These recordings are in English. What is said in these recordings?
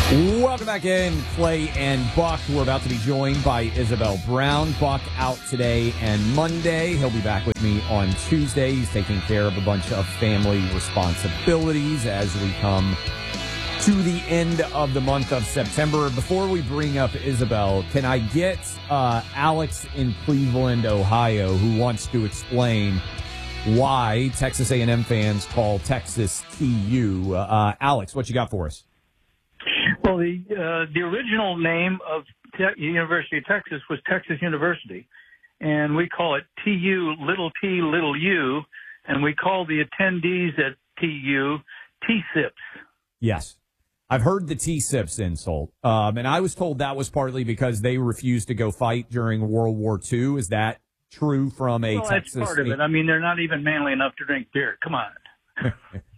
Welcome back in, Clay and Buck. We're about to be joined by Isabel Brown. Buck out today and Monday. He'll be back with me on Tuesday. He's taking care of a bunch of family responsibilities as we come to the end of the month of September. Before we bring up Isabel, can I get Alex in Cleveland, Ohio, who wants to explain why Texas A&M fans call Texas TU? Alex, what you got for us? Well, the original name of University of Texas was Texas University, and we call it TU, little t, little u, and we call the attendees at TU T-SIPs. Yes. I've heard the T-SIPs insult, and I was told that was partly because they refused to go fight during World War II. Is that true from a Texas? That's part of it. I mean, they're not even manly enough to drink beer. Come on.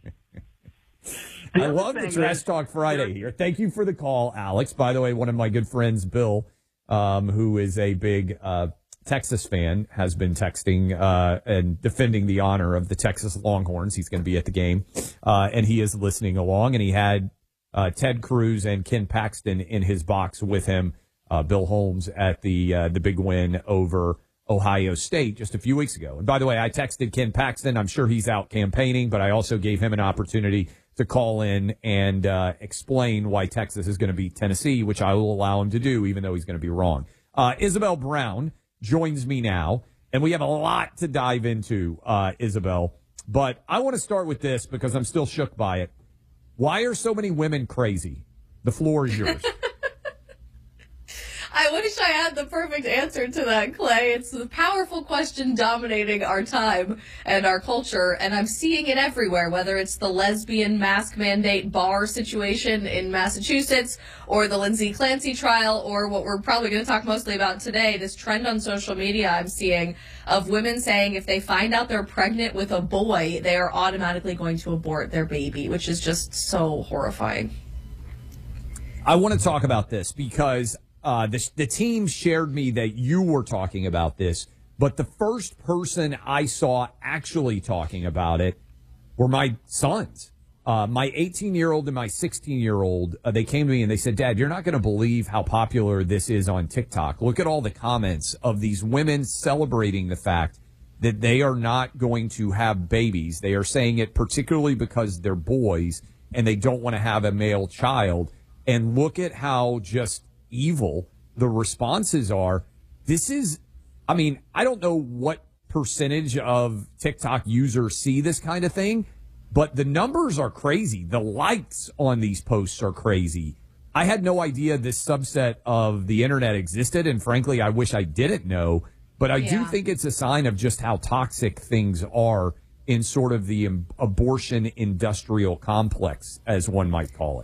I love the Trash Talk Friday here. Thank you for the call, Alex. By the way, one of my good friends, Bill, who is a big Texas fan, has been texting and defending the honor of the Texas Longhorns. He's going to be at the game, and he is listening along. And he had Ted Cruz and Ken Paxton in his box with him, Bill Holmes, at the big win over Ohio State just a few weeks ago. And by the way, I texted Ken Paxton. I'm sure he's out campaigning, but I also gave him an opportunity to call in and explain why Texas is going to beat Tennessee, which I will allow him to do, even though he's going to be wrong. Isabel Brown joins me now, and we have a lot to dive into, Isabel. But I want to start with this because I'm still shook by it. Why are so many women crazy? The floor is yours. I wish I had the perfect answer to that, Clay. It's the powerful question dominating our time and our culture, and I'm seeing it everywhere, whether it's the lesbian mask mandate bar situation in Massachusetts or the Lindsay Clancy trial or what we're probably going to talk mostly about today, this trend on social media I'm seeing of women saying if they find out they're pregnant with a boy, they are automatically going to abort their baby, which is just so horrifying. I want to talk about this because the team shared me that you were talking about this, but the first person I saw actually talking about it were my sons. My 18-year-old and my 16-year-old, they came to me and they said, Dad, you're not going to believe how popular this is on TikTok. Look at all the comments of these women celebrating the fact that they are not going to have babies. They are saying it particularly because they're boys and they don't want to have a male child. And look at how just evil the responses are. This is, I mean, I don't know what percentage of TikTok users see this kind of thing, but the numbers are crazy. The likes on these posts are crazy. I had no idea this subset of the internet existed, and frankly, I wish I didn't know, but I do think it's a sign of just how toxic things are in sort of the abortion industrial complex, as one might call it.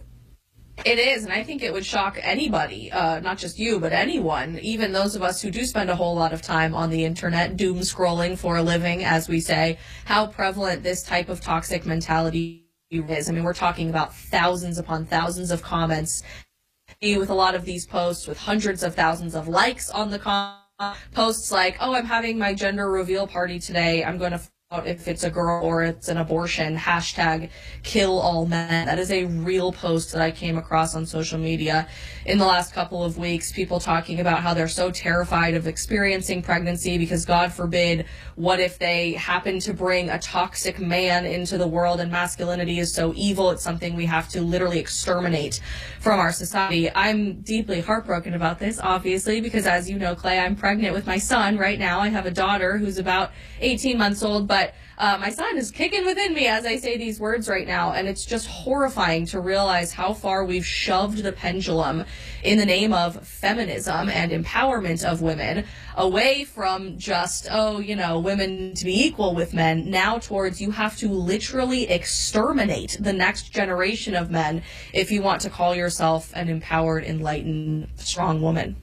It is, and I think it would shock anybody, not just you, but anyone, even those of us who do spend a whole lot of time on the internet, doom scrolling for a living, as we say, how prevalent this type of toxic mentality is. I mean, we're talking about thousands upon thousands of comments with a lot of these posts with hundreds of thousands of likes on the posts like, oh, I'm having my gender reveal party today. I'm going to out if it's a girl or it's an abortion, hashtag kill all men. That is a real post that I came across on social media in the last couple of weeks. People talking about how they're so terrified of experiencing pregnancy because, God forbid, what if they happen to bring a toxic man into the world and masculinity is so evil, it's something we have to literally exterminate from our society. I'm deeply heartbroken about this, obviously, because as you know, Clay, I'm pregnant with my son right now. I have a daughter who's about 18 months old, but my son is kicking within me as I say these words right now, and it's just horrifying to realize how far we've shoved the pendulum in the name of feminism and empowerment of women away from just, oh, you know, women to be equal with men, now towards you have to literally exterminate the next generation of men if you want to call yourself an empowered, enlightened, strong woman.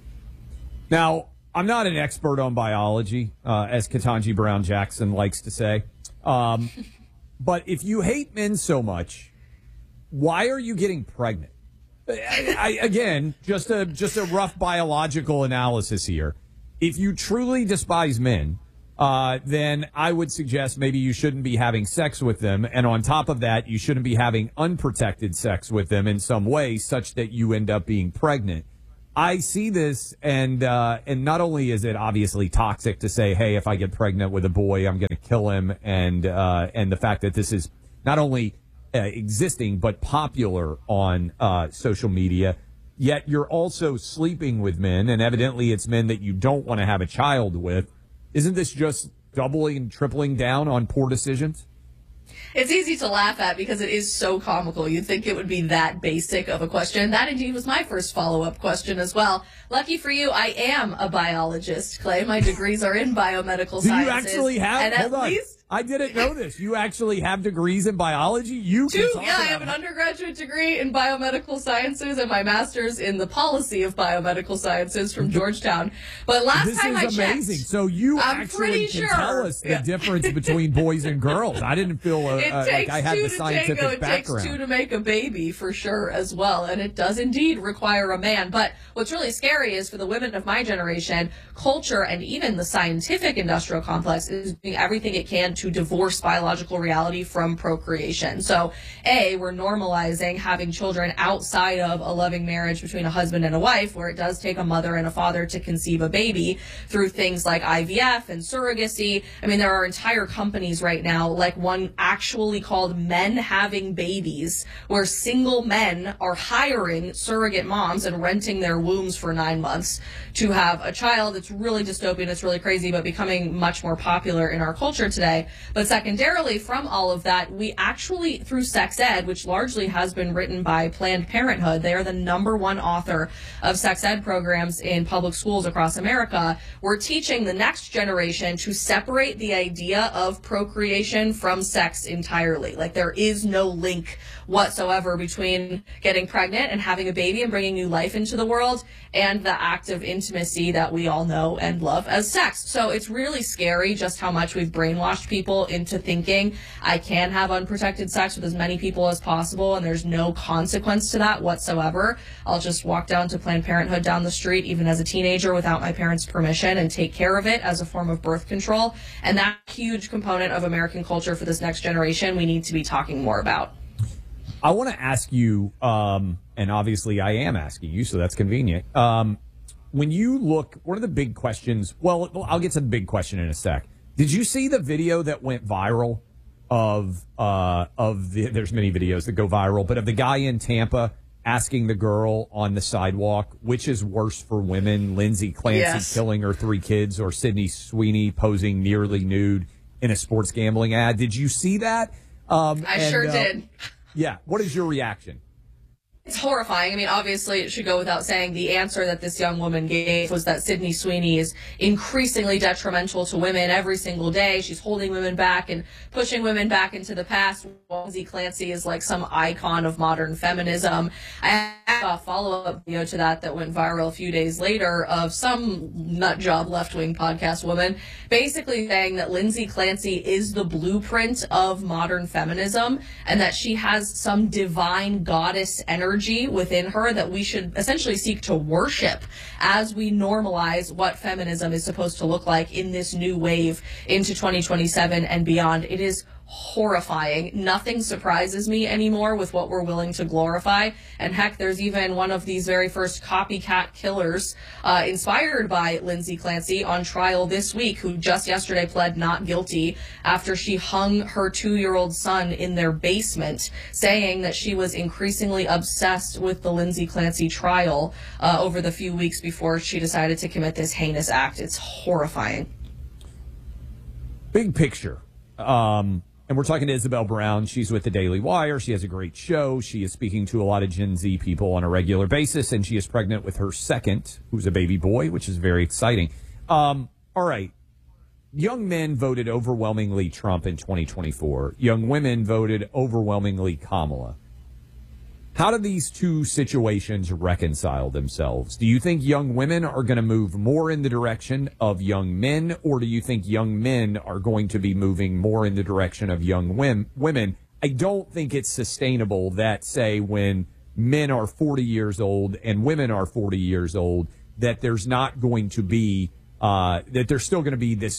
Now, I'm not an expert on biology, as Ketanji Brown Jackson likes to say. But if you hate men so much, why are you getting pregnant? Again, just a rough biological analysis here. If you truly despise men, then I would suggest maybe you shouldn't be having sex with them. And on top of that, you shouldn't be having unprotected sex with them in some way such that you end up being pregnant. I see this, and not only is it obviously toxic to say, hey, if I get pregnant with a boy, I'm going to kill him, and the fact that this is not only existing but popular on social media, yet you're also sleeping with men, and evidently it's men that you don't want to have a child with. Isn't this just doubling and tripling down on poor decisions? It's easy to laugh at because it is so comical. You'd think it would be that basic of a question. That indeed was my first follow-up question as well. Lucky for you, I am a biologist, Clay. My degrees are in biomedical sciences. Do you actually have? And hold on. least I didn't know this. You actually have degrees in biology? You can talk yeah, I about have an it. undergraduate degree in biomedical sciences and my master's in the policy of biomedical sciences from Georgetown. But last time I checked, this is amazing. So you I'm actually pretty can sure. tell us the difference between boys and girls. I didn't feel It like takes I had two the to scientific tango. It background. takes two to make a baby for sure as well. And it does indeed require a man. But what's really scary is for the women of my generation, culture and even the scientific industrial complex is doing everything it can to divorce biological reality from procreation. So, we're normalizing having children outside of a loving marriage between a husband and a wife, where it does take a mother and a father to conceive a baby through things like IVF and surrogacy. I mean, there are entire companies right now, like one actually called Men Having Babies, where single men are hiring surrogate moms and renting their wombs for 9 months to have a child. It's really dystopian. It's really crazy, but becoming much more popular in our culture today. But secondarily, from all of that, we actually, through sex ed, which largely has been written by Planned Parenthood, they are the #1 author of sex ed programs in public schools across America. We're teaching the next generation to separate the idea of procreation from sex entirely. Like, there is no link whatsoever between getting pregnant and having a baby and bringing new life into the world and the act of intimacy that we all know and love as sex. So it's really scary just how much we've brainwashed people into thinking I can have unprotected sex with as many people as possible and there's no consequence to that whatsoever. I'll just walk down to Planned Parenthood down the street even as a teenager without my parents' permission and take care of it as a form of birth control. And that huge component of American culture for this next generation we need to be talking more about. I want to ask you, and obviously I am asking you, so that's convenient. When you look, one of the big questions, well, I'll get to the big question in a sec. Did you see the video that went viral of there's many videos that go viral, but of the guy in Tampa asking the girl on the sidewalk, which is worse for women, Lindsay Clancy killing her 3 kids or Sydney Sweeney posing nearly nude in a sports gambling ad? Did you see that? I sure did. Yeah. What is your reaction? It's horrifying. I mean, obviously, it should go without saying the answer that this young woman gave was that Sydney Sweeney is increasingly detrimental to women every single day. She's holding women back and pushing women back into the past. Lindsay Clancy is like some icon of modern feminism. I have a follow-up video to that went viral a few days later of some nutjob left-wing podcast woman basically saying that Lindsay Clancy is the blueprint of modern feminism and that she has some divine goddess energy within her that we should essentially seek to worship as we normalize what feminism is supposed to look like in this new wave into 2027 and beyond. It is horrifying. Nothing surprises me anymore with what we're willing to glorify. And heck, there's even one of these very first copycat killers inspired by Lindsay Clancy on trial this week, who just yesterday pled not guilty after she hung her 2-year-old son in their basement, saying that she was increasingly obsessed with the Lindsay Clancy trial over the few weeks before she decided to commit this heinous act. It's horrifying. Big picture. And we're talking to Isabel Brown. She's with the Daily Wire. She has a great show. She is speaking to a lot of Gen Z people on a regular basis, and she is pregnant with her second, who's a baby boy, which is very exciting. All right. Young men voted overwhelmingly Trump in 2024. Young women voted overwhelmingly Kamala. How do these two situations reconcile themselves? Do you think young women are going to move more in the direction of young men, or do you think young men are going to be moving more in the direction of young women? I don't think it's sustainable that, say, when men are 40 years old and women are 40 years old, that there's not going to be, that there's still going to be this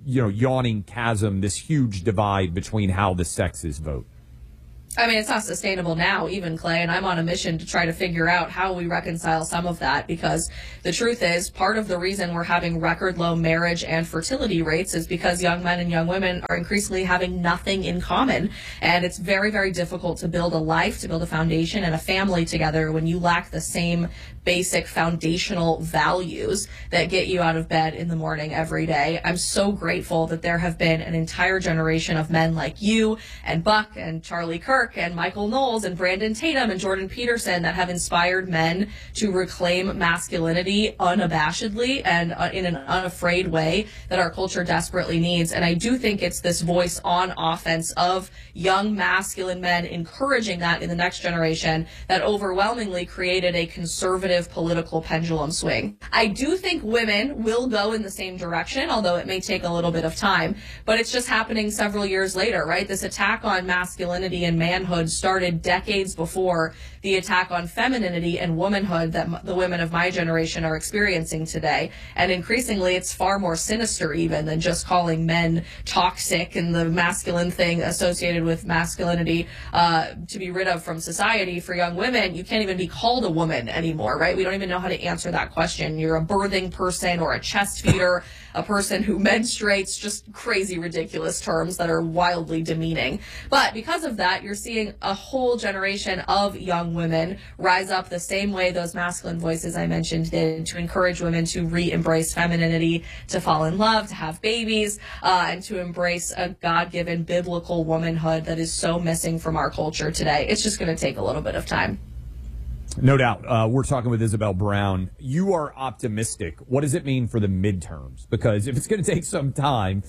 yawning chasm, this huge divide between how the sexes vote. I mean, it's not sustainable now, even, Clay, and I'm on a mission to try to figure out how we reconcile some of that, because the truth is, part of the reason we're having record low marriage and fertility rates is because young men and young women are increasingly having nothing in common, and it's very, very difficult to build a life, to build a foundation and a family together when you lack the same basic foundational values that get you out of bed in the morning every day. I'm so grateful that there have been an entire generation of men like you and Buck and Charlie Kirk and Michael Knowles and Brandon Tatum and Jordan Peterson that have inspired men to reclaim masculinity unabashedly and in an unafraid way that our culture desperately needs. And I do think it's this voice on offense of young masculine men encouraging that in the next generation that overwhelmingly created a conservative political pendulum swing. I do think women will go in the same direction, although it may take a little bit of time, but it's just happening several years later, right? This attack on masculinity and manhood started decades before the attack on femininity and womanhood that the women of my generation are experiencing today. And increasingly, it's far more sinister even than just calling men toxic and the masculine thing associated with masculinity to be rid of from society. For young women, you can't even be called a woman anymore, right? We don't even know how to answer that question. You're a birthing person or a chest feeder, a person who menstruates, just crazy, ridiculous terms that are wildly demeaning. But because of that, you're seeing a whole generation of young women rise up the same way those masculine voices I mentioned did, to encourage women to re-embrace femininity, to fall in love, to have babies, and to embrace a God-given biblical womanhood that is so missing from our culture today. It's just going to take a little bit of time. No doubt. We're talking with Isabel Brown. You are optimistic. What does it mean for the midterms? Because if it's going to take some time,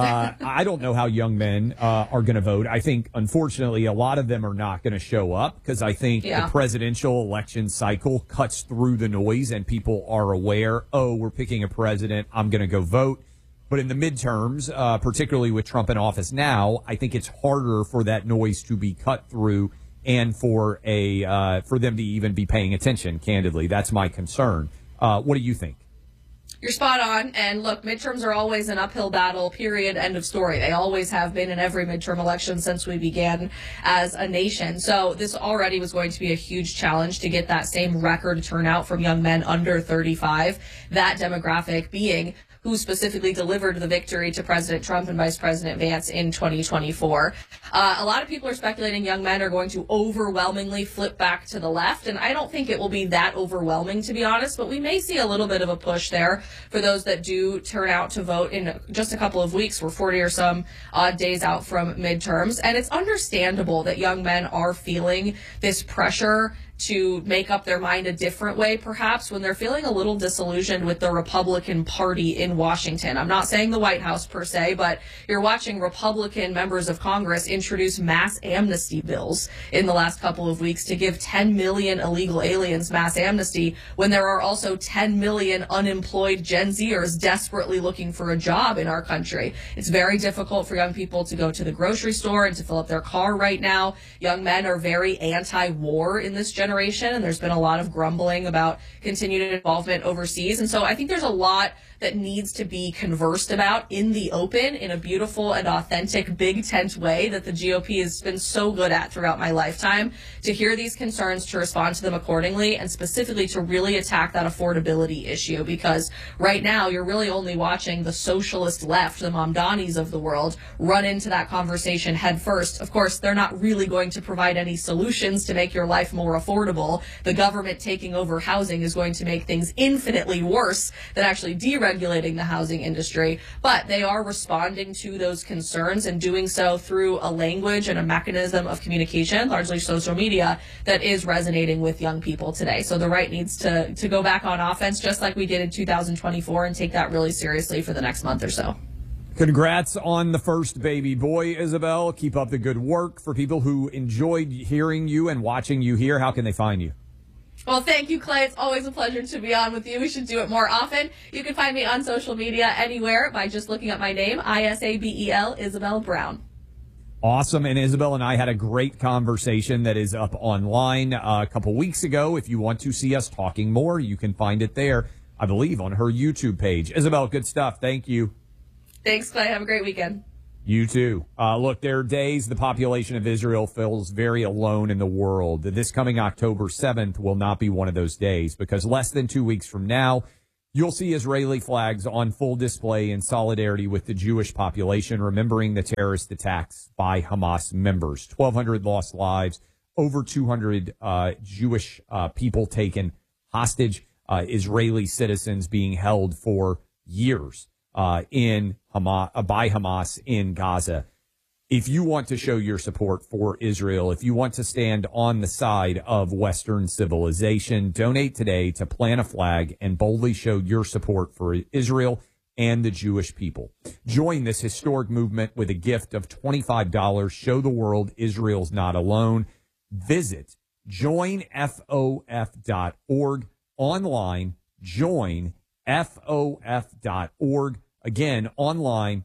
I don't know how young men are going to vote. I think, unfortunately, a lot of them are not going to show up because I think the presidential election cycle cuts through the noise and people are aware, oh, we're picking a president, I'm going to go vote. But in the midterms, particularly with Trump in office now, I think it's harder for that noise to be cut through and for them to even be paying attention, candidly. That's my concern. What do you think? You're spot on. And look, midterms are always an uphill battle, period, end of story. They always have been in every midterm election since we began as a nation. So this already was going to be a huge challenge to get that same record turnout from young men under 35, that demographic being who specifically delivered the victory to President Trump and Vice President Vance in 2024. A lot of people are speculating young men are going to overwhelmingly flip back to the left, and I don't think it will be that overwhelming, to be honest, but we may see a little bit of a push there for those that do turn out to vote in just a couple of weeks. We're 40 or some odd days out from midterms, and it's understandable that young men are feeling this pressure to make up their mind a different way, perhaps, when they're feeling a little disillusioned with the Republican Party in Washington. I'm not saying the White House per se, but you're watching Republican members of Congress introduce mass amnesty bills in the last couple of weeks to give 10 million illegal aliens mass amnesty when there are also 10 million unemployed Gen Zers desperately looking for a job in our country. It's very difficult for young people to go to the grocery store and to fill up their car right now. Young men are very anti-war in this generation, and there's been a lot of grumbling about continued involvement overseas. And so I think there's a lot that needs to be conversed about in the open in a beautiful and authentic big tent way that the GOP has been so good at throughout my lifetime, to hear these concerns, to respond to them accordingly, and specifically to really attack that affordability issue. Because right now you're really only watching the socialist left, the Mamdanis of the world, run into that conversation head first. Of course, they're not really going to provide any solutions to make your life more affordable. The government taking over housing is going to make things infinitely worse than actually deregulating the housing industry, but they are responding to those concerns and doing so through a language and a mechanism of communication, largely social media, that is resonating with young people today. So the right needs to go back on offense just like we did in 2024 and take that really seriously for the next month or so. Congrats on the first baby boy, Isabel. Keep up the good work. For people who enjoyed hearing you and watching you here, how can they find you? Well, thank you, Clay. It's always a pleasure to be on with you. We should do it more often. You can find me on social media anywhere by just looking up my name, Isabel, Isabel Brown. Awesome. And Isabel and I had a great conversation that is up online a couple weeks ago. If you want to see us talking more, you can find it there, I believe, on her YouTube page. Isabel, good stuff. Thank you. Thanks, Clay. Have a great weekend. You too. Look, there are days the population of Israel feels very alone in the world. This coming October 7th will not be one of those days because less than 2 weeks from now, you'll see Israeli flags on full display in solidarity with the Jewish population, remembering the terrorist attacks by Hamas members. 1,200 lost lives, over 200 Jewish people taken hostage, Israeli citizens being held for years by Hamas in Gaza. If you want to show your support for Israel, if you want to stand on the side of Western civilization, donate today to Plant a Flag and boldly show your support for Israel and the Jewish people. Join this historic movement with a gift of $25. Show the world Israel's not alone. Visit joinfof.org online, joinfof.org. Again, online,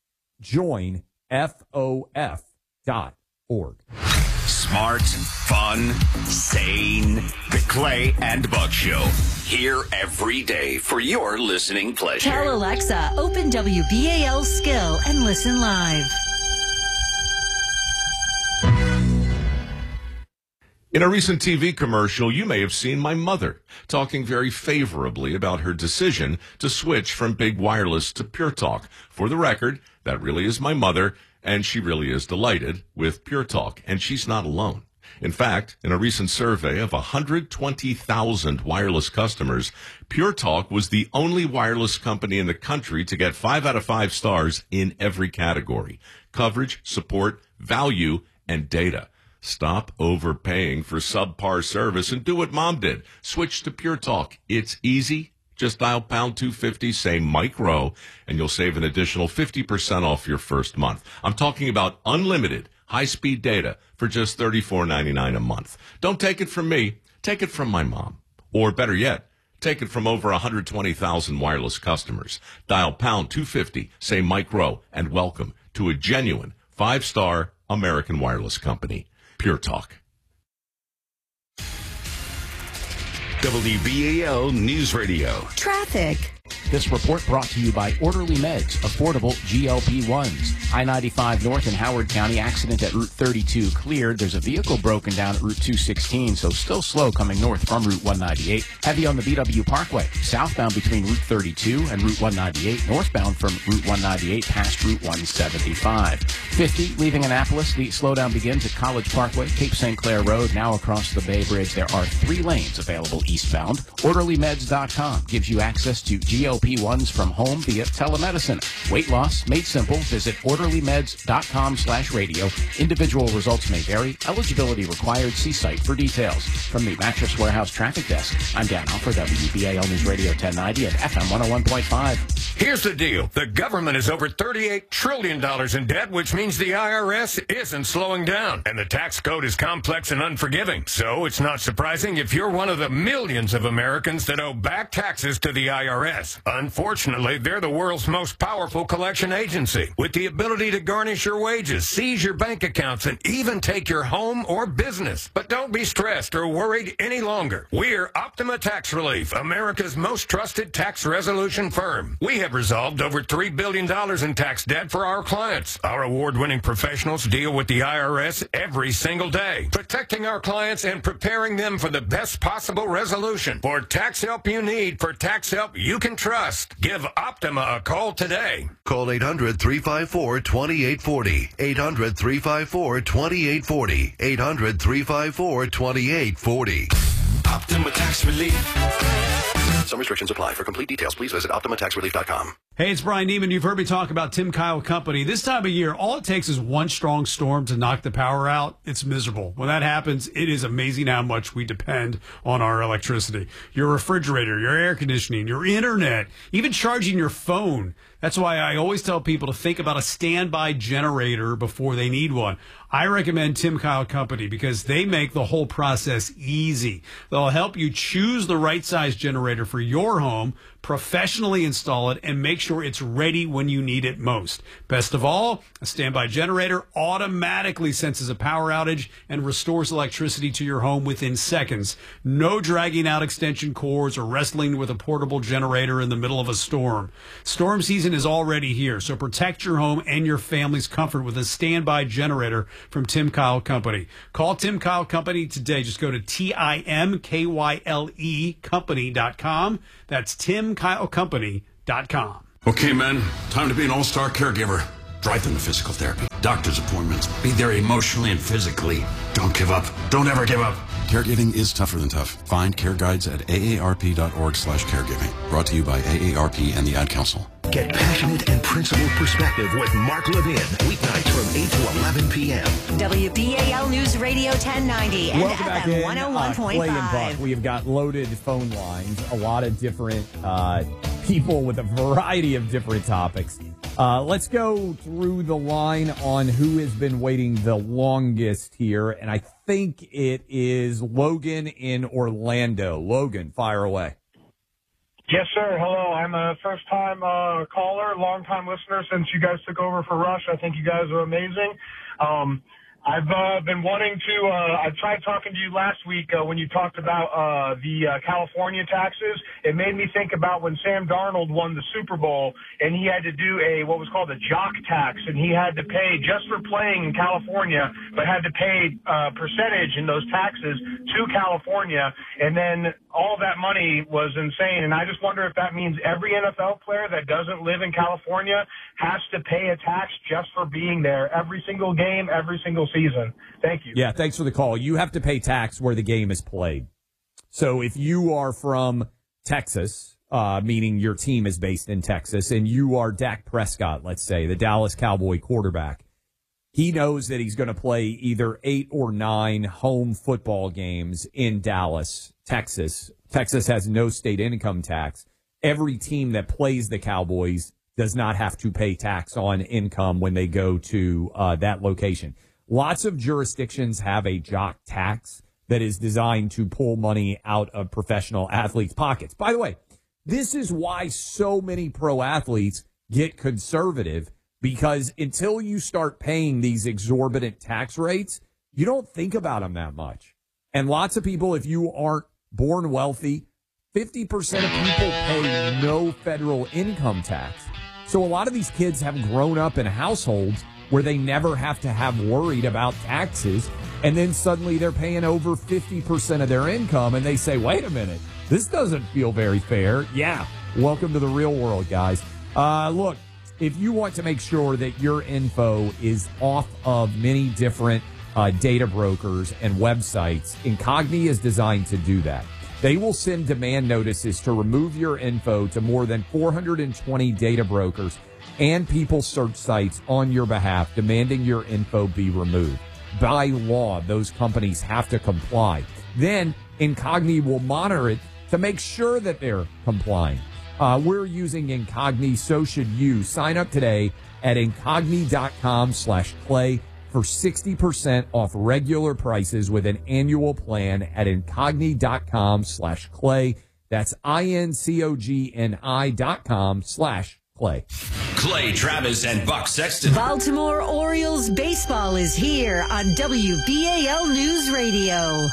joinfof.org. Smart, fun, sane. The Clay and Buck Show. Here every day for your listening pleasure. Tell Alexa, open WBAL Skill and listen live. In a recent TV commercial, you may have seen my mother talking very favorably about her decision to switch from big wireless to Pure Talk. For the record, that really is my mother, and she really is delighted with Pure Talk, and she's not alone. In fact, in a recent survey of 120,000 wireless customers, Pure Talk was the only wireless company in the country to get 5 out of 5 stars in every category: coverage, support, value, and data. Stop overpaying for subpar service and do what Mom did. Switch to Pure Talk. It's easy. Just dial pound 250, say Mike Rowe, and you'll save an additional 50% off your first month. I'm talking about unlimited high-speed data for just $34.99 a month. Don't take it from me. Take it from my mom. Or better yet, take it from over 120,000 wireless customers. Dial pound 250, say Mike Rowe, and welcome to a genuine 5-star American wireless company. Pure Talk. WBAL News Radio. Traffic. This report brought to you by Orderly Meds, affordable GLP-1s. I-95 North in Howard County, accident at Route 32 cleared. There's a vehicle broken down at Route 216, so still slow coming north from Route 198. Heavy on the BW Parkway, southbound between Route 32 and Route 198, northbound from Route 198 past Route 175. 50 leaving Annapolis, the slowdown begins at College Parkway, Cape St. Clair Road, now across the Bay Bridge. There are 3 lanes available eastbound. OrderlyMeds.com gives you access to GLP-1s from home via telemedicine. Weight loss made simple. Visit orderlymeds.com/radio. Individual results may vary. Eligibility required. See site for details. From the Mattress Warehouse Traffic Desk, I'm Dan Alfer, WBAL News Radio 1090 and FM 101.5. Here's the deal. The government is over $38 trillion in debt, which means the IRS isn't slowing down. And the tax code is complex and unforgiving. So it's not surprising if you're one of the millions of Americans that owe back taxes to the IRS. Unfortunately, they're the world's most powerful collection agency, with the ability to garnish your wages, seize your bank accounts, and even take your home or business. But don't be stressed or worried any longer. We're Optima Tax Relief, America's most trusted tax resolution firm. We have resolved over $3 billion in tax debt for our clients. Our award-winning professionals deal with the IRS every single day, protecting our clients and preparing them for the best possible resolution. For tax help you need, for tax help you can trust, give Optima a call today. Call 800-354-2840. 800-354-2840. 800-354-2840. Optima Tax Relief. Some restrictions apply. For complete details, please visit OptimaTaxRelief.com. Hey, it's Brian Neiman. You've heard me talk about Tim Kyle Company. This time of year, all it takes is one strong storm to knock the power out. It's miserable. When that happens, it is amazing how much we depend on our electricity. Your refrigerator, your air conditioning, your internet, even charging your phone. That's why I always tell people to think about a standby generator before they need one. I recommend Tim Kyle Company because they make the whole process easy. They'll help you choose the right size generator for your home, professionally install it, and make sure it's ready when you need it most. Best of all, a standby generator automatically senses a power outage and restores electricity to your home within seconds. No dragging out extension cords or wrestling with a portable generator in the middle of a storm. Storm season is already here, so protect your home and your family's comfort with a standby generator from Tim Kyle Company. Call Tim Kyle Company today. Just go to TIMKYLE company.com. That's TimKyleCompany.com. Okay, men, time to be an all-star caregiver. Drive them to physical therapy, doctor's appointments, be there emotionally and physically. Don't give up. Don't ever give up. Caregiving is tougher than tough. Find care guides at aarp.org/caregiving. Brought to you by AARP and the Ad Council. Get passionate and principled perspective with Mark Levin. Weeknights from 8 to 11 p.m. WBAL News Radio 1090 and Welcome back FM in. 101.5. Clay and Buck. We have got loaded phone lines, a lot of different people with a variety of different topics. Let's go through the line on who has been waiting the longest here, and I think it is Logan in Orlando. Logan, fire away. Yes, sir. Hello. I'm a first-time caller, long-time listener since you guys took over for Rush. I think you guys are amazing. I've been wanting to I tried talking to you last week when you talked about the California taxes. It made me think about when Sam Darnold won the Super Bowl and he had to do what was called a jock tax, and he had to pay just for playing in California, but had to pay percentage in those taxes to California, and then all that money was insane. And I just wonder if that means every NFL player that doesn't live in California has to pay a tax just for being there every single game, every single season. Thank you. Yeah, thanks for the call. You have to pay tax where the game is played. So if you are from Texas, meaning your team is based in Texas, and you are Dak Prescott, let's say, the Dallas Cowboy quarterback, he knows that he's going to play either 8 or 9 home football games in Dallas, Texas. Texas has no state income tax. Every team that plays the Cowboys does not have to pay tax on income when they go to that location. Lots of jurisdictions have a jock tax that is designed to pull money out of professional athletes' pockets. By the way, this is why so many pro athletes get conservative, because until you start paying these exorbitant tax rates, you don't think about them that much. And lots of people, if you aren't born wealthy, 50% of people pay no federal income tax. So a lot of these kids have grown up in households where they never have to have worried about taxes, and then suddenly they're paying over 50% of their income, and they say, wait a minute, this doesn't feel very fair. Yeah, welcome to the real world, guys. Look, if you want to make sure that your info is off of many different data brokers and websites, Incogni is designed to do that. They will send demand notices to remove your info to more than 420 data brokers and people search sites on your behalf, demanding your info be removed. By law, those companies have to comply. Then Incogni will monitor it to make sure that they're complying. We're using Incogni, so should you. Sign up today at incogni.com/Clay for 60% off regular prices with an annual plan at incogni.com/Clay. That's INCOGNI.com/Clay. Clay Travis and Buck Sexton. Baltimore Orioles baseball is here on WBAL News Radio.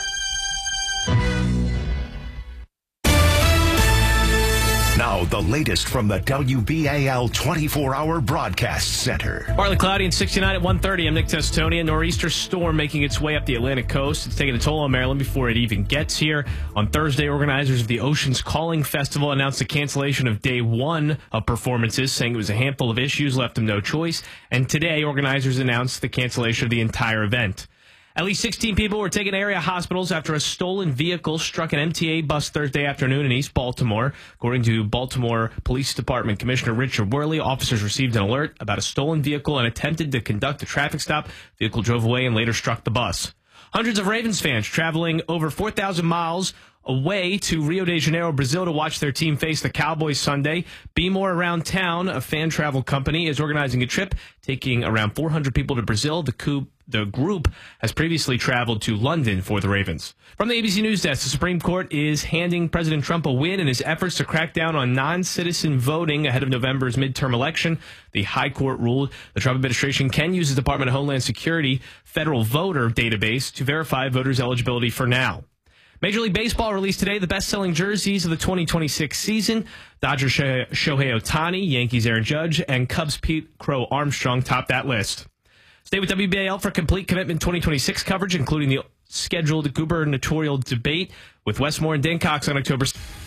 Now, the latest from the WBAL 24-hour broadcast center. Partly cloudy and 69 at 1:30. I'm Nick Testonia. Nor'easter storm making its way up the Atlantic coast. It's taking a toll on Maryland before it even gets here. On Thursday, organizers of the Oceans Calling Festival announced the cancellation of day 1 of performances, saying it was a handful of issues left them no choice. And today, organizers announced the cancellation of the entire event. At least 16 people were taken to area hospitals after a stolen vehicle struck an MTA bus Thursday afternoon in East Baltimore. According to Baltimore Police Department Commissioner Richard Worley, officers received an alert about a stolen vehicle and attempted to conduct a traffic stop. The vehicle drove away and later struck the bus. Hundreds of Ravens fans traveling over 4,000 miles away to Rio de Janeiro, Brazil to watch their team face the Cowboys Sunday. Be More Around Town, a fan travel company, is organizing a trip taking around 400 people to Brazil. The group has previously traveled to London for the Ravens. From the ABC News Desk, the Supreme Court is handing President Trump a win in his efforts to crack down on non-citizen voting ahead of November's midterm election. The High Court ruled the Trump administration can use the Department of Homeland Security federal voter database to verify voters' eligibility for now. Major League Baseball released today the best-selling jerseys of the 2026 season. Dodgers Shohei Ohtani, Yankees Aaron Judge, and Cubs Pete Crow Armstrong topped that list. Stay with WBAL for complete commitment 2026 coverage, including the scheduled gubernatorial debate with Westmore and Dan Cox on October.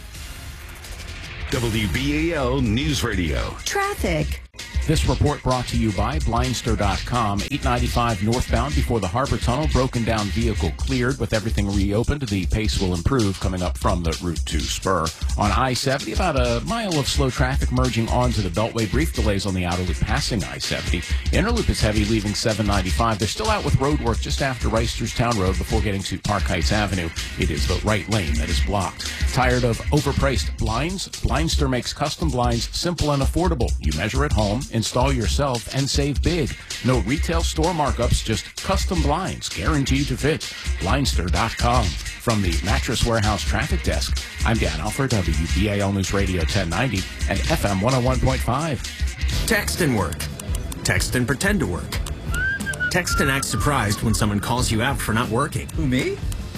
WBAL News Radio. Traffic. This report brought to you by Blindster.com. 895 northbound before the Harbor Tunnel. Broken down vehicle cleared. With everything reopened, the pace will improve coming up from the Route 2 spur. On I-70, about a mile of slow traffic merging onto the Beltway. Brief delays on the outer loop passing I-70. Inner loop is heavy leaving 795. They're still out with road work just after Reisterstown Road before getting to Park Heights Avenue. It is the right lane that is blocked. Tired of overpriced blinds? Blindster makes custom blinds simple and affordable. You measure at home, install yourself, and save big. No retail store markups, just custom blinds guaranteed to fit. Blindster.com. From the Mattress Warehouse Traffic Desk, I'm Dan Alford, WBAL News Radio 1090 and FM 101.5. Text and work. Text and pretend to work. Text and act surprised when someone calls you out for not working. Who, me?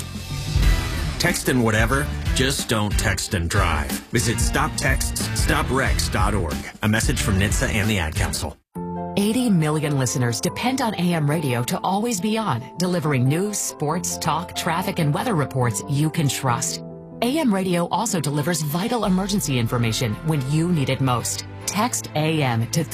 Text and whatever, just don't text and drive. Visit StopTextsStopWrecks.org. A message from NHTSA and the Ad Council. 80 million listeners depend on AM radio to always be on, delivering news, sports, talk, traffic, and weather reports you can trust. AM radio also delivers vital emergency information when you need it most. Text AM to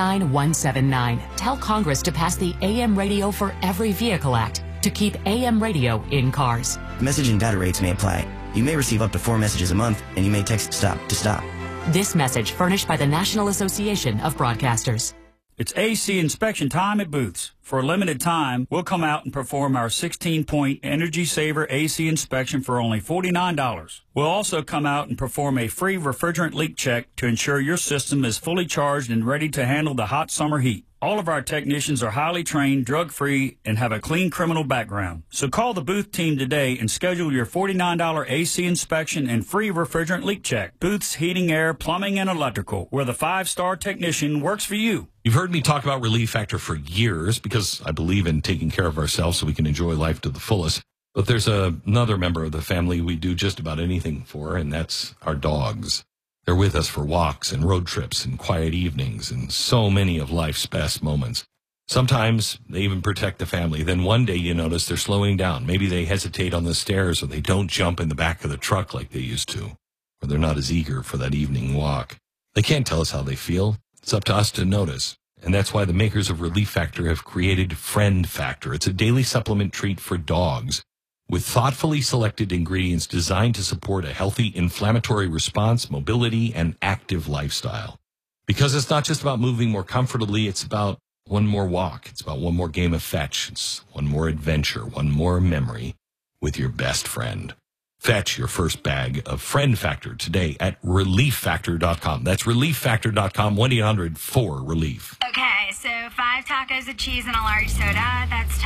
39179. Tell Congress to pass the AM Radio for Every Vehicle Act to keep AM radio in cars. Message and data rates may apply. You may receive up to 4 messages a month, and you may text STOP to stop. This message furnished by the National Association of Broadcasters. It's AC inspection time at Booth's. For a limited time, we'll come out and perform our 16-point Energy Saver AC inspection for only $49. We'll also come out and perform a free refrigerant leak check to ensure your system is fully charged and ready to handle the hot summer heat. All of our technicians are highly trained, drug-free, and have a clean criminal background. So call the Booth team today and schedule your $49 AC inspection and free refrigerant leak check. Booth's Heating, Air, Plumbing, and Electrical, where the 5-star technician works for you. You've heard me talk about Relief Factor for years because I believe in taking care of ourselves so we can enjoy life to the fullest. But there's another member of the family we do just about anything for, and that's our dogs. They're with us for walks and road trips and quiet evenings and so many of life's best moments. Sometimes they even protect the family. Then one day you notice they're slowing down. Maybe they hesitate on the stairs or they don't jump in the back of the truck like they used to. Or they're not as eager for that evening walk. They can't tell us how they feel. It's up to us to notice. And that's why the makers of Relief Factor have created Friend Factor. It's a daily supplement treat for dogs with thoughtfully selected ingredients designed to support a healthy inflammatory response, mobility, and active lifestyle. Because it's not just about moving more comfortably, it's about one more walk. It's about one more game of fetch. It's one more adventure, one more memory with your best friend. Fetch your first bag of Friend Factor today at ReliefFactor.com. That's ReliefFactor.com, 1-800-4RELIEF. Okay, so 5 tacos of cheese and a large soda. That's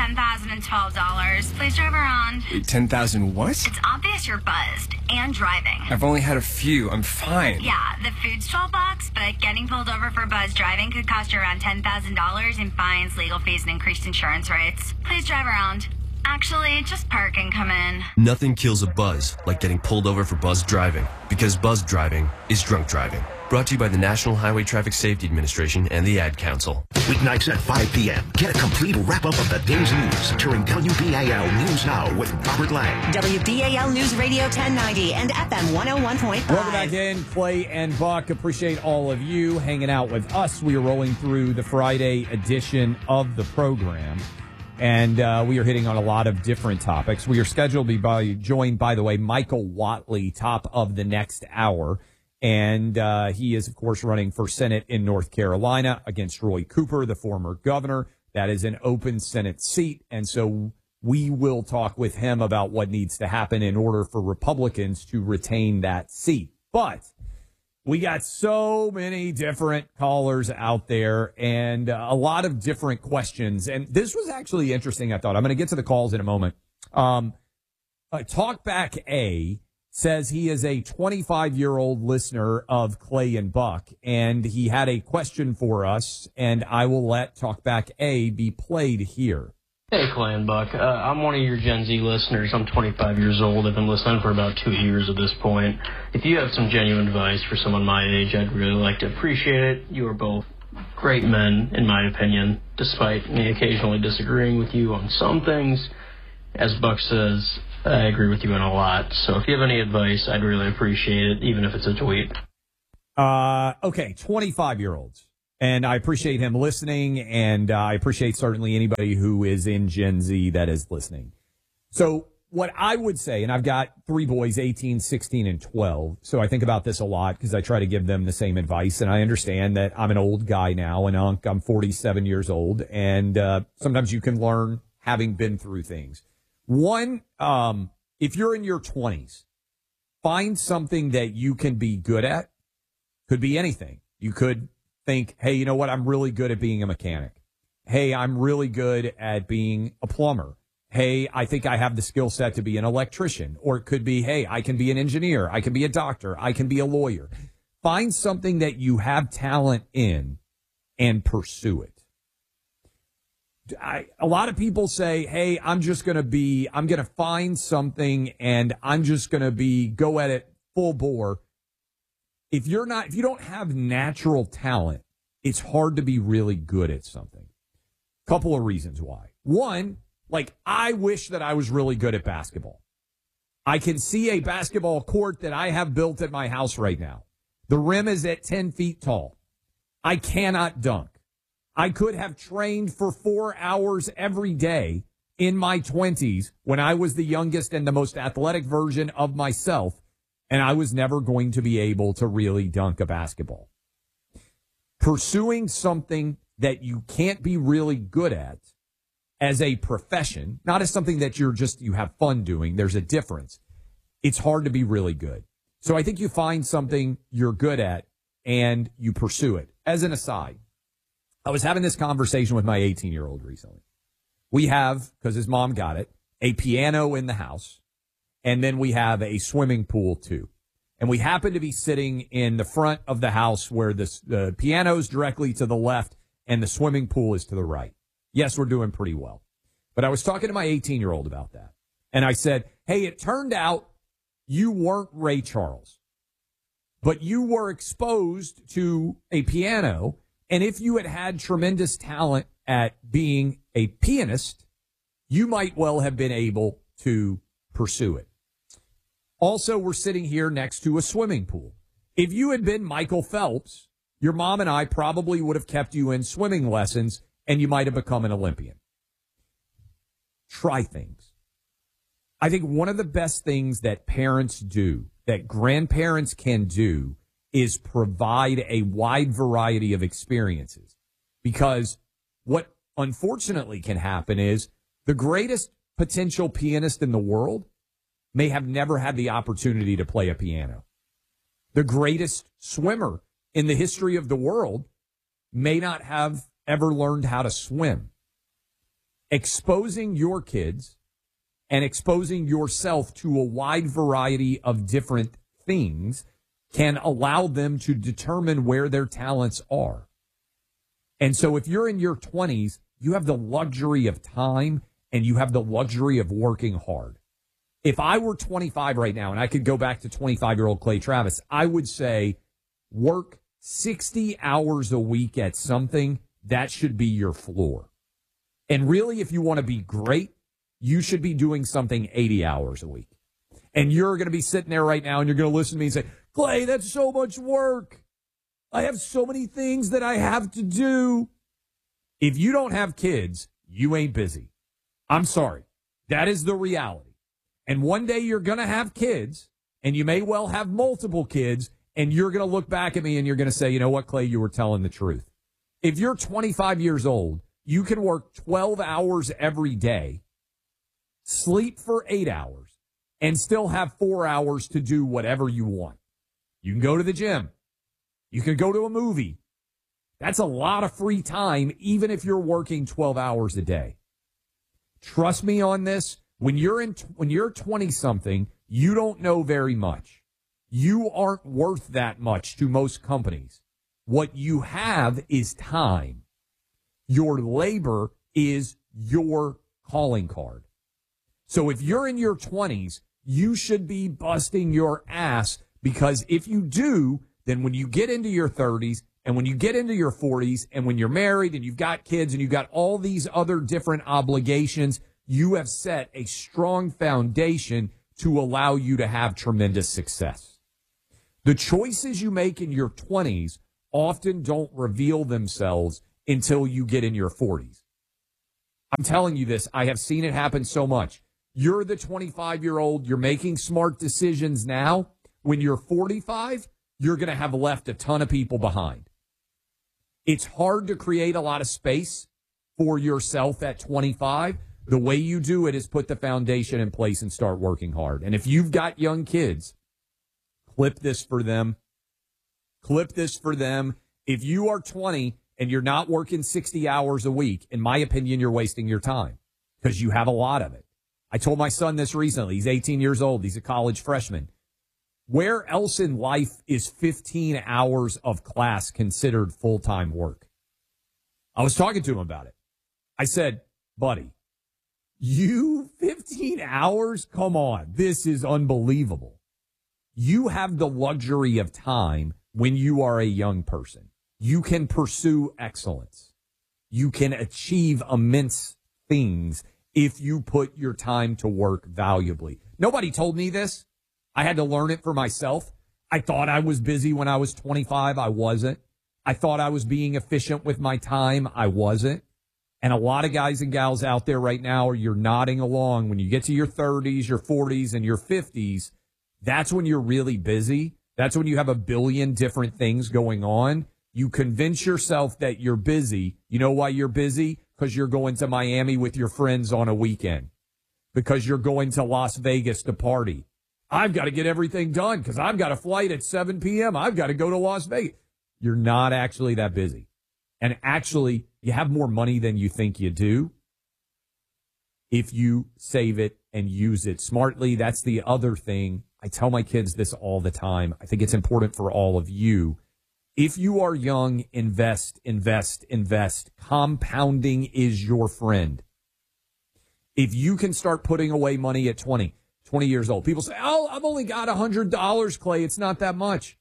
$10,012. Please drive around. Wait, 10,000 what? It's obvious you're buzzed and driving. I've only had a few. I'm fine. Yeah, the food's $12, but getting pulled over for buzz driving could cost you around $10,000 in fines, legal fees, and increased insurance rates. Please drive around. Actually, just park and come in. Nothing kills a buzz like getting pulled over for buzz driving, because buzz driving is drunk driving. Brought to you by the National Highway Traffic Safety Administration and the Ad Council. Weeknights at 5 p.m. Get a complete wrap-up of the day's news during WBAL News Now with Robert Lang. WBAL News Radio 1090 and FM 101.5. Welcome back in, Clay and Buck. Appreciate all of you hanging out with us. We are rolling through the Friday edition of the program. And we are hitting on a lot of different topics. We are scheduled to be joined, by the way, Michael Whatley, top of the next hour. And he is, of course, running for Senate in North Carolina against Roy Cooper, the former governor. That is an open Senate seat. And so we will talk with him about what needs to happen in order for Republicans to retain that seat. But we got so many different callers out there and a lot of different questions. And this was actually interesting, I thought. I'm going to get to the calls in a moment. Talkback A says he is a 25-year-old listener of Clay and Buck, and he had a question for us, and I will let Talkback A be played here. Hey, Clay and Buck. I'm one of your Gen Z listeners. I'm 25 years old. I've been listening for about 2 years at this point. If you have some genuine advice for someone my age, I'd really like to appreciate it. You are both great men, in my opinion, despite me occasionally disagreeing with you on some things. As Buck says, I agree with you on a lot. So if you have any advice, I'd really appreciate it, even if it's a tweet. Okay, 25-year-olds. And I appreciate him listening, and I appreciate certainly anybody who is in Gen Z that is listening. So what I would say, and I've got 3 boys, 18, 16, and 12, so I think about this a lot because I try to give them the same advice, and I understand that I'm an old guy now, and I'm 47 years old, and sometimes you can learn having been through things. One, if you're in your 20s, find something that you can be good at. Could be anything. You could think, hey, you know what? I'm really good at being a mechanic. Hey, I'm really good at being a plumber. Hey, I think I have the skill set to be an electrician. Or it could be, hey, I can be an engineer. I can be a doctor. I can be a lawyer. Find something that you have talent in and pursue it. A lot of people say, hey, I'm going to find something and I'm just going to go at it full bore. If you don't have natural talent, it's hard to be really good at something. Couple of reasons why. One, I wish that I was really good at basketball. I can see a basketball court that I have built at my house right now. The rim is at 10 feet tall. I cannot dunk. I could have trained for 4 hours every day in my 20s when I was the youngest and the most athletic version of myself, and I was never going to be able to really dunk a basketball. Pursuing something that you can't be really good at as a profession, not as something that you have fun doing, there's a difference. It's hard to be really good. So I think you find something you're good at and you pursue it. As an aside, I was having this conversation with my 18-year-old recently. We have, because his mom got it, a piano in the house, and then we have a swimming pool, too. And we happen to be sitting in the front of the house where the piano's directly to the left and the swimming pool is to the right. Yes, we're doing pretty well. But I was talking to my 18-year-old about that. And I said, hey, it turned out you weren't Ray Charles, but you were exposed to a piano. And if you had tremendous talent at being a pianist, you might well have been able to pursue it. Also, we're sitting here next to a swimming pool. If you had been Michael Phelps, your mom and I probably would have kept you in swimming lessons and you might have become an Olympian. Try things. I think one of the best things that parents do, that grandparents can do, is provide a wide variety of experiences. Because what unfortunately can happen is the greatest potential pianist in the world may have never had the opportunity to play a piano. The greatest swimmer in the history of the world may not have ever learned how to swim. Exposing your kids and exposing yourself to a wide variety of different things can allow them to determine where their talents are. And so if you're in your 20s, you have the luxury of time and you have the luxury of working hard. If I were 25 right now and I could go back to 25-year-old Clay Travis, I would say work 60 hours a week at something. That should be your floor. And really, if you want to be great, you should be doing something 80 hours a week. And you're going to be sitting there right now and you're going to listen to me and say, Clay, that's so much work. I have so many things that I have to do. If you don't have kids, you ain't busy. I'm sorry. That is the reality. And one day you're going to have kids, and you may well have multiple kids, and you're going to look back at me and you're going to say, you know what, Clay, you were telling the truth. If you're 25 years old, you can work 12 hours every day sleep for 8 hours, and still have 4 hours to do whatever you want. You can go to the gym. You can go to a movie. That's a lot of free time, even if you're working 12 hours a day. Trust me on this. When you're 20-something, you don't know very much. You aren't worth that much to most companies. What you have is time. Your labor is your calling card. So if you're in your 20s, you should be busting your ass, because if you do, then when you get into your 30s and when you get into your 40s and when you're married and you've got kids and you've got all these other different obligations, you have set a strong foundation to allow you to have tremendous success. The choices you make in your 20s often don't reveal themselves until you get in your 40s. I'm telling you this. I have seen it happen so much. You're the 25-year-old. You're making smart decisions now. When you're 45, you're going to have left a ton of people behind. It's hard to create a lot of space for yourself at 25. The way you do it is put the foundation in place and start working hard. And if you've got young kids, clip this for them. Clip this for them. If you are 20 and you're not working 60 hours a week, in my opinion, you're wasting your time because you have a lot of it. I told my son this recently. He's 18 years old. He's a college freshman. Where else in life is 15 hours of class considered full-time work? I was talking to him about it. I said, buddy, you 15 hours? Come on. This is unbelievable. You have the luxury of time when you are a young person. You can pursue excellence. You can achieve immense things if you put your time to work valuably. Nobody told me this. I had to learn it for myself. I thought I was busy when I was 25. I wasn't. I thought I was being efficient with my time. I wasn't. And a lot of guys and gals out there right now, you're nodding along. When you get to your 30s, your 40s, and your 50s, that's when you're really busy. That's when you have a billion different things going on. You convince yourself that you're busy. You know why you're busy? Because you're going to Miami with your friends on a weekend. Because you're going to Las Vegas to party. I've got to get everything done because I've got a flight at 7 p.m. I've got to go to Las Vegas. You're not actually that busy. And actually, you have more money than you think you do if you save it and use it smartly. That's the other thing. I tell my kids this all the time. I think it's important for all of you. If you are young, invest, invest, invest. Compounding is your friend. If you can start putting away money at 20 years old. People say, oh, I've only got $100, Clay. It's not that much.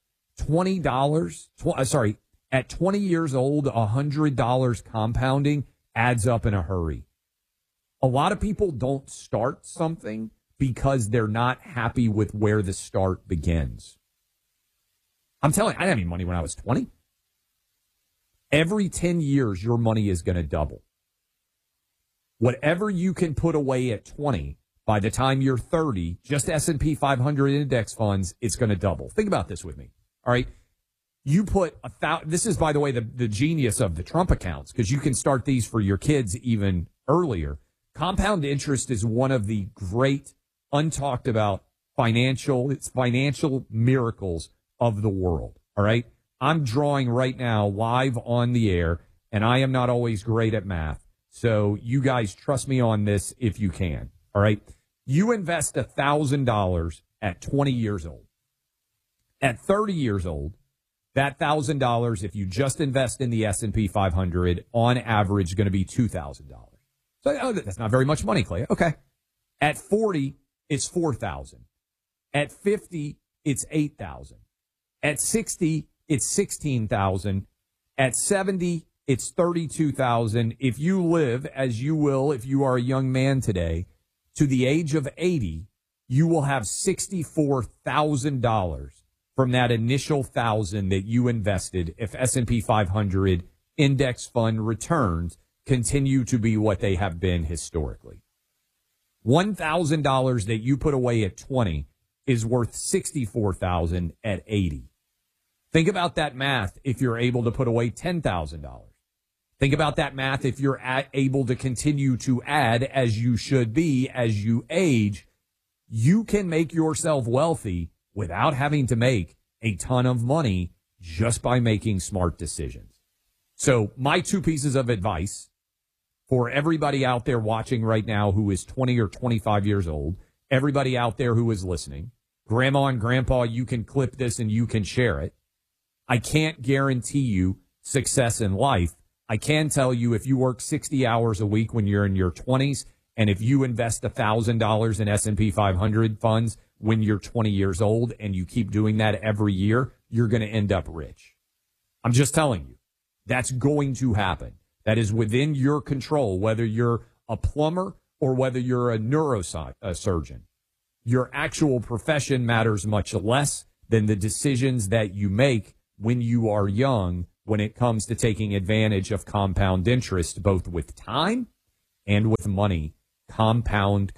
$20, at 20 years old, $100 compounding adds up in a hurry. A lot of people don't start something because they're not happy with where the start begins. I'm telling you, I didn't have any money when I was 20. Every 10 years, your money is going to double. Whatever you can put away at 20, by the time you're 30, just S&P 500 index funds, it's going to double. Think about this with me. All right. You put this is, by the way, the genius of the Trump accounts, because you can start these for your kids even earlier. Compound interest is one of the great untalked about financial miracles of the world. All right. I'm drawing right now live on the air, and I am not always great at math. So you guys trust me on this if you can. All right. You invest $1,000 at 20 years old. At 30 years old, that $1,000, if you just invest in the S&P 500, on average, is going to be $2,000. So that's not very much money, Clay. Okay. At 40, it's $4,000. At 50, it's $8,000. At 60, it's $16,000. At 70, it's $32,000. If you live, as you will if you are a young man today, to the age of 80, you will have $64,000 from that initial $1,000 that you invested if S&P 500 index fund returns continue to be what they have been historically. $1,000 that you put away at 20 is worth $64,000 at 80. Think about that math if you're able to put away $10,000. Think about that math. If you're able to continue to add as you should be as you age, you can make yourself wealthy without having to make a ton of money just by making smart decisions. So my 2 pieces of advice for everybody out there watching right now who is 20 or 25 years old, everybody out there who is listening, grandma and grandpa, you can clip this and you can share it. I can't guarantee you success in life. I can tell you if you work 60 hours a week when you're in your 20s, and if you invest $1,000 in S&P 500 funds when you're 20 years old and you keep doing that every year, you're going to end up rich. I'm just telling you, that's going to happen. That is within your control, whether you're a plumber or whether you're a neurosurgeon. Your actual profession matters much less than the decisions that you make when you are young when it comes to taking advantage of compound interest, both with time and with money. Compound.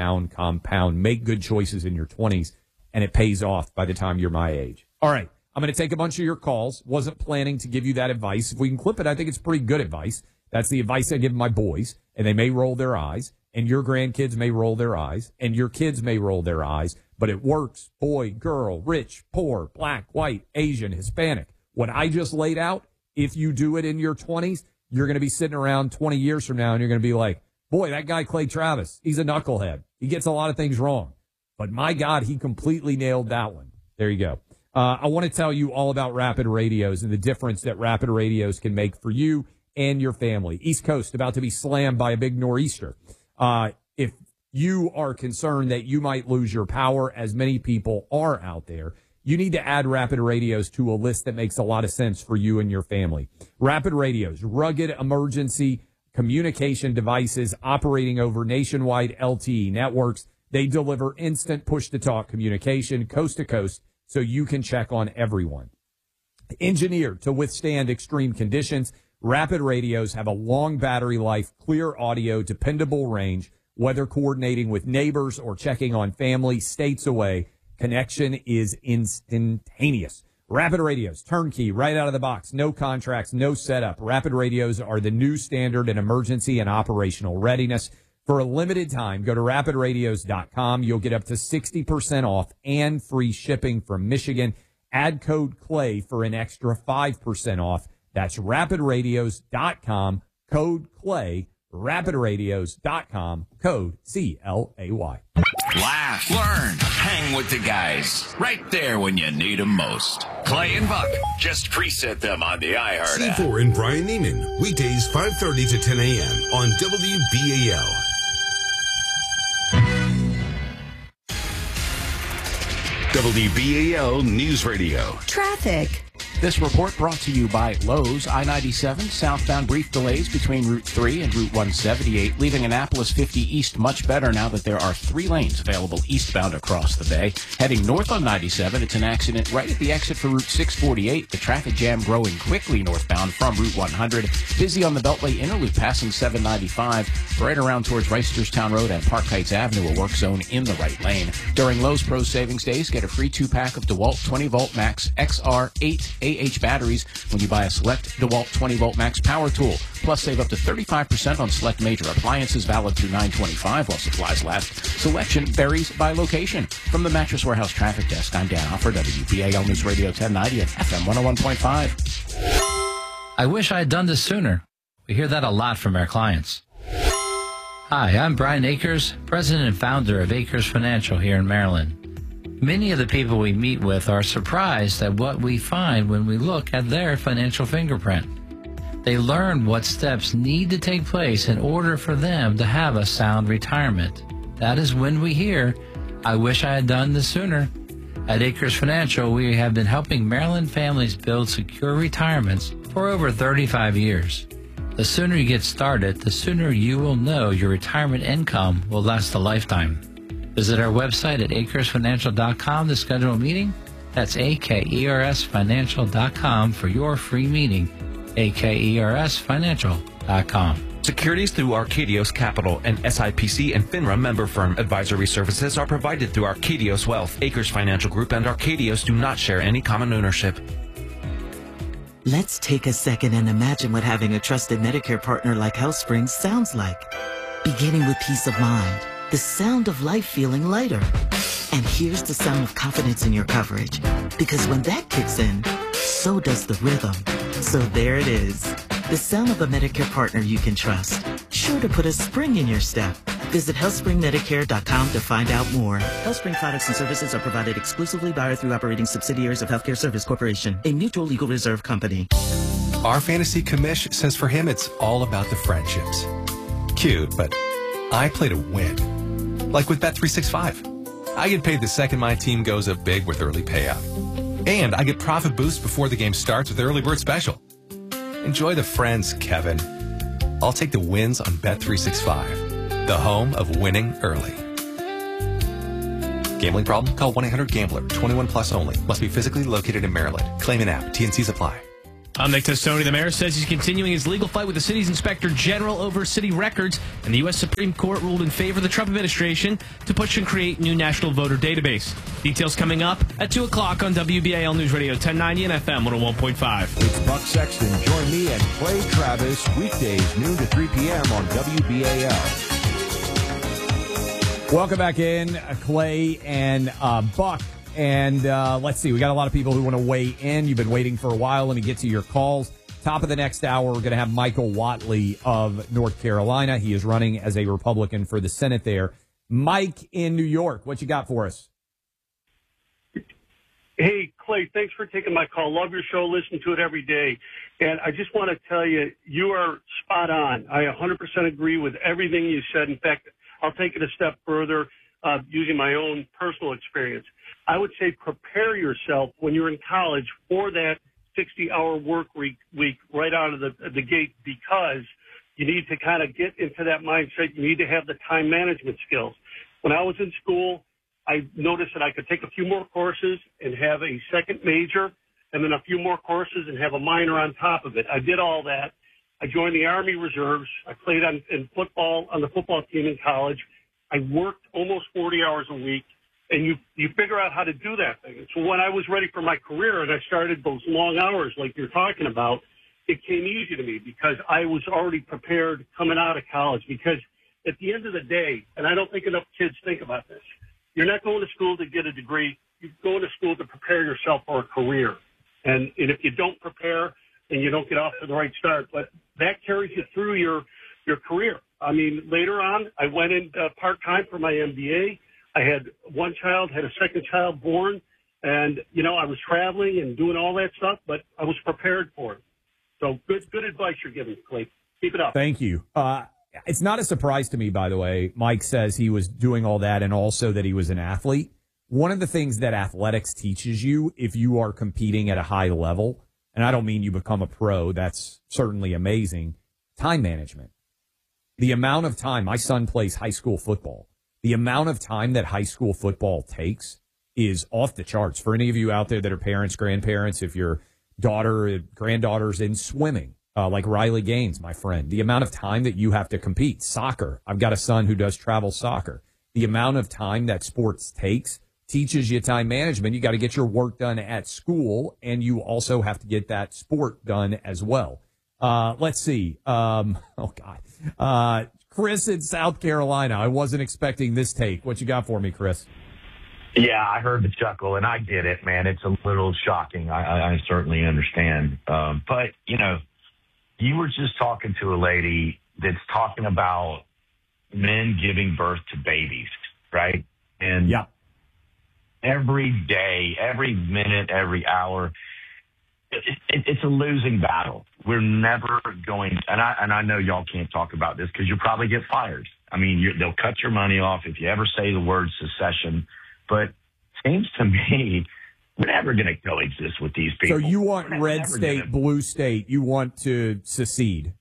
Make good choices in your 20s, and it pays off by the time you're my age. All right, I'm going to take a bunch of your calls. Wasn't planning to give you that advice. If we can clip it, I think it's pretty good advice. That's the advice I give my boys, and they may roll their eyes, and your grandkids may roll their eyes, and your kids may roll their eyes, but it works. Boy, girl, rich, poor, black, white, Asian, Hispanic. What I just laid out, if you do it in your 20s, you're going to be sitting around 20 years from now, and you're going to be like, boy, that guy Clay Travis, he's a knucklehead. He gets a lot of things wrong. But my God, he completely nailed that one. There you go. I want to tell you all about Rapid Radios and the difference that Rapid Radios can make for you and your family. East Coast about to be slammed by a big nor'easter. If you are concerned that you might lose your power, as many people are out there, you need to add Rapid Radios to a list that makes a lot of sense for you and your family. Rapid Radios, rugged emergency communication devices operating over nationwide LTE networks. They deliver instant push-to-talk communication coast to coast so you can check on everyone. Engineered to withstand extreme conditions, Rapid Radios have a long battery life, clear audio, dependable range, whether coordinating with neighbors or checking on family states away. Connection is instantaneous. Rapid Radios, turnkey, right out of the box, no contracts, no setup. Rapid Radios are the new standard in emergency and operational readiness. For a limited time, go to rapidradios.com. You'll get up to 60% off and free shipping from Michigan. Add code CLAY for an extra 5% off. That's rapidradios.com, code CLAY, rapidradios.com, code CLAY. Laugh, learn, hang with the guys. Right there when you need them most. Clay and Buck. Just preset them on the iHeart app. C4 and Brian Neiman. Weekdays 5:30 to 10 a.m. on WBAL. WBAL News Radio. Traffic. This report brought to you by Lowe's. I-97 southbound brief delays between Route 3 and Route 178, leaving Annapolis 50 East much better now that there are 3 lanes available eastbound across the bay. Heading north on 97, it's an accident right at the exit for Route 648. The traffic jam growing quickly northbound from Route 100. Busy on the Beltway inner loop passing 795, right around towards Reisterstown Road and Park Heights Avenue, a work zone in the right lane. During Lowe's Pro Savings Days, get a free 2-pack of DeWalt 20-volt max XR 8 AH batteries when you buy a select DeWalt 20-volt max power tool. Plus, save up to 35% on select major appliances, valid through 9/25 while supplies last. Selection varies by location. From the Mattress Warehouse Traffic Desk, I'm Dan Offer, WBAL News Radio 1090 and FM 101.5. I wish I had done this sooner. We hear that a lot from our clients. Hi, I'm Brian Akers, president and founder of Akers Financial here in Maryland. Many of the people we meet with are surprised at what we find when we look at their financial fingerprint. They learn what steps need to take place in order for them to have a sound retirement. That is when we hear, I wish I had done this sooner. At Akers Financial, we have been helping Maryland families build secure retirements for over 35 years. The sooner you get started, the sooner you will know your retirement income will last a lifetime. Visit our website at akersfinancial.com to schedule a meeting. That's akersfinancial.com for your free meeting. akersfinancial.com. Securities through Arcadios Capital, and SIPC and FINRA member firm. Advisory services are provided through Arcadios Wealth. Akers Financial Group and Arcadios do not share any common ownership. Let's take a second and imagine what having a trusted Medicare partner like HealthSpring sounds like. Beginning with peace of mind, the sound of life feeling lighter. And here's the sound of confidence in your coverage. Because when that kicks in, so does the rhythm. So there it is. The sound of a Medicare partner you can trust. Sure to put a spring in your step. Visit HealthSpringMedicare.com to find out more. HealthSpring products and services are provided exclusively by or through operating subsidiaries of Healthcare Service Corporation, a mutual legal reserve company. Our fantasy commish says for him it's all about the friendships. Cute, but I play to win. Like with Bet365. I get paid the second my team goes up big with early payout. And I get profit boost before the game starts with early bird special. Enjoy the friends, Kevin. I'll take the wins on Bet365, the home of winning early. Gambling problem? Call 1-800-GAMBLER. 21 plus only. Must be physically located in Maryland. Claim an app. T&Cs apply. I'm Nick Testoni. The mayor says he's continuing his legal fight with the city's inspector general over city records, and the U.S. Supreme Court ruled in favor of the Trump administration to push and create new national voter database. Details coming up at 2 o'clock on WBAL News Radio 1090 and FM 101.5. It's Buck Sexton. Join me and Clay Travis weekdays noon to 3 p.m. on WBAL. Welcome back in, Clay and Buck. And let's see, we got a lot of people who want to weigh in. You've been waiting for a while. Let me get to your calls. Top of the next hour, we're going to have Michael Whatley of North Carolina. He is running as a Republican for the Senate there. Mike in New York, what you got for us? Hey, Clay, thanks for taking my call. Love your show. Listen to it every day. And I just want to tell you, you are spot on. I 100% agree with everything you said. In fact, I'll take it a step further using my own personal experience. I would say prepare yourself when you're in college for that 60-hour work week right out of the gate, because you need to kind of get into that mindset. You need to have the time management skills. When I was in school, I noticed that I could take a few more courses and have a second major, and then a few more courses and have a minor on top of it. I did all that. I joined the Army Reserves. I played in football on the football team in college. I worked almost 40 hours a week. And you figure out how to do that thing. And so when I was ready for my career and I started those long hours like you're talking about, it came easy to me because I was already prepared coming out of college. Because at the end of the day, and I don't think enough kids think about this, you're not going to school to get a degree. You're going to school to prepare yourself for a career. And if you don't prepare, then you don't get off to the right start. But that carries you through your career. I mean, later on, I went in part-time for my MBA. I had one child, had a second child born, and, I was traveling and doing all that stuff, but I was prepared for it. So good advice you're giving, Clay. Keep it up. Thank you. It's not a surprise to me, by the way. Mike says he was doing all that and also that he was an athlete. One of the things that athletics teaches you if you are competing at a high level, and I don't mean you become a pro, that's certainly amazing, time management. The amount of time, my son plays high school football. The amount of time that high school football takes is off the charts. For any of you out there that are parents, grandparents, if your daughter, granddaughter's in swimming, like Riley Gaines, my friend, the amount of time that you have to compete. Soccer. I've got a son who does travel soccer. The amount of time that sports takes teaches you time management. You got to get your work done at school, and you also have to get that sport done as well. Let's see. Chris in South Carolina. I wasn't expecting this take. What you got for me, Chris? Yeah, I heard the chuckle, and I get it, man. It's a little shocking. I certainly understand. But, you were just talking to a lady that's talking about men giving birth to babies, right? And every day, every minute, every hour, it's a losing battle. We're never going, and I know y'all can't talk about this because you'll probably get fired. I mean, they'll cut your money off if you ever say the word secession. But it seems to me we're never going to coexist with these people. So you want red state, blue state. You want to secede.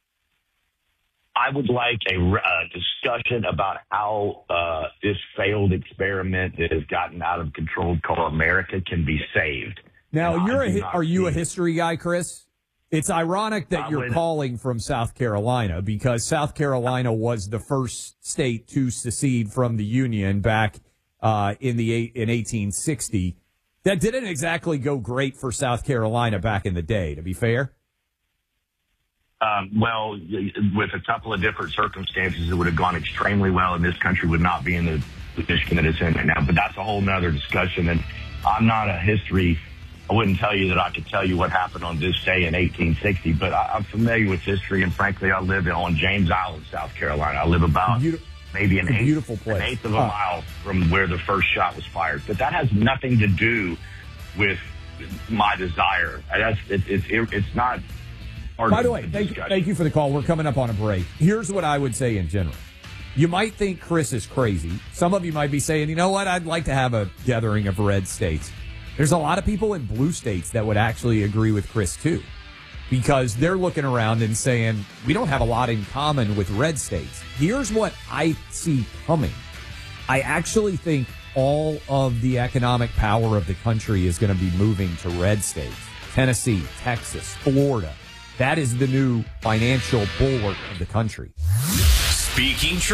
I would like a discussion about how this failed experiment that has gotten out of control called America can be saved. Now, are you a history guy, Chris? It's ironic that you're calling from South Carolina because South Carolina was the first state to secede from the Union back in 1860. That didn't exactly go great for South Carolina back in the day, to be fair. Well, with a couple of different circumstances, it would have gone extremely well, and this country would not be in the position that it's in right now. But that's a whole nother discussion, and I'm not a history. I wouldn't tell you that I could tell you what happened on this day in 1860, but I'm familiar with history, and frankly, I live on James Island, South Carolina. I live about maybe an eighth of a mile from where the first shot was fired. But that has nothing to do with my desire. It's not. By the way, thank you for the call. We're coming up on a break. Here's what I would say in general. You might think Chris is crazy. Some of you might be saying, you know what, I'd like to have a gathering of red states. There's a lot of people in blue states that would actually agree with Chris, too, because they're looking around and saying, we don't have a lot in common with red states. Here's what I see coming. I actually think all of the economic power of the country is going to be moving to red states. Tennessee, Texas, Florida. That is the new financial bulwark of the country. Speaking